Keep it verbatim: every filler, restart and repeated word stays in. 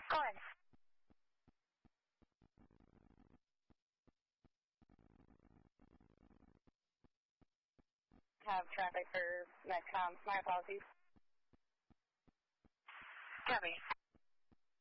Go ahead. Have traffic for Netcom. My apologies. Copy.